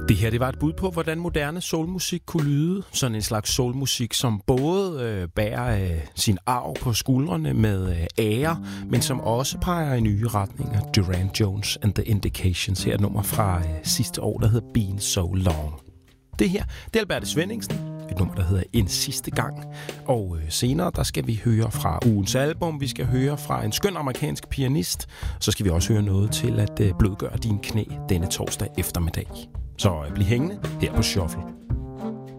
Det her, det var et bud på, hvordan moderne soulmusik kunne lyde. Sådan en slags soulmusik, som både bærer sin arv på skuldrene med ære, men som også peger i nye retninger. Duran Jones and the Indications, her et nummer fra sidste år, der hedder Been So Long. Det her, det er Alberte Svenningsen, et nummer, der hedder En Sidste Gang. Og senere, der skal vi høre fra ugens album, vi skal høre fra en skøn amerikansk pianist, så skal vi også høre noget til at blødgøre dine knæ denne torsdag eftermiddag. Så bliv hængende her på Shuffle.